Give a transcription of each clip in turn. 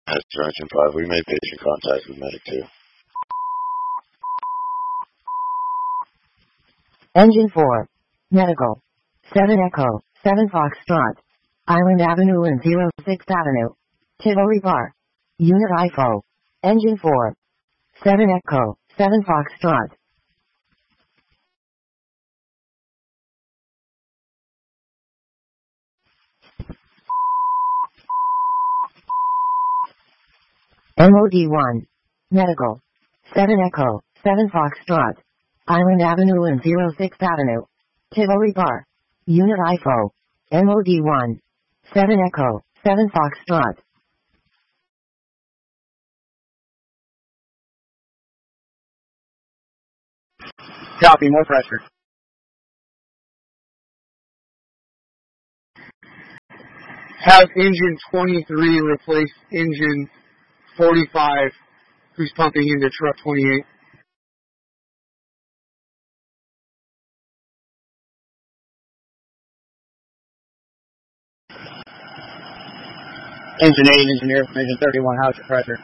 As Junction 5, we made patient contact with Medic 2. Engine 4. Medical. 7 Echo, 7 Foxtrot. Island Avenue and 06th Avenue. Tivoli Bar. Unit IFO. Engine 4. 7 Echo, 7 Foxtrot. MOD 1. Medical. 7 Echo, 7 Foxtrot. Island Avenue and 06th Avenue. Tivoli Bar. Unit IFO. MOD 1. 7 Echo, 7 Foxtrot. Copy, more pressure. Have engine 23 replace engine 45, who's pumping into truck 28. Engine 8, engineer from engine 31, how's your pressure?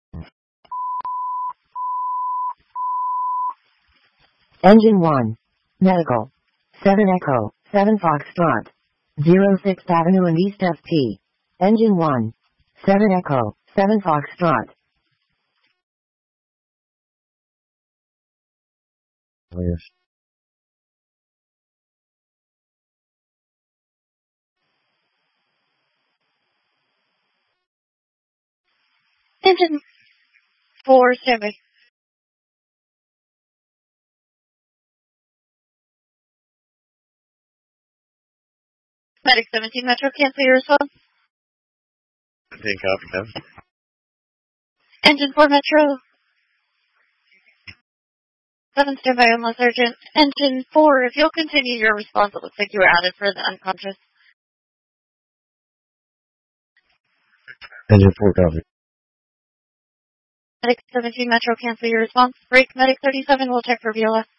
Engine 1. Medical. 7 Echo, 7 Foxtrot. 06th Avenue and East FT. Engine 1. 7 Echo, 7 Foxtrot. Yes. Engine 4, standby. Medic 17 Metro, cancel your response. 17 copy, Kevin. Engine 4 Metro. 7 standby unless urgent. Engine 4, if you'll continue your response, it looks like you were added for the unconscious. Engine 4 copy. Medic 17 Metro, cancel your response. Break Medic 37, we'll check for VLS.